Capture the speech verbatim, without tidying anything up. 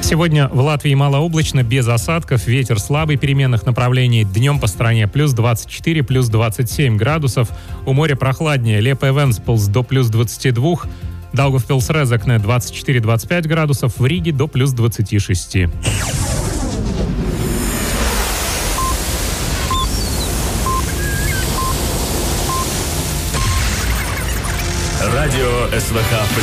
Сегодня в Латвии малооблачно, без осадков, ветер слабый переменных направлений. Днем по стране плюс двадцать четыре, плюс двадцать семь градусов. У моря прохладнее. Лепе-Венспилс до плюс двадцати двух. Даугавпилс-Резекне двадцать четыре - двадцать пять градусов. В Риге до плюс двадцати шести. Радио СВХ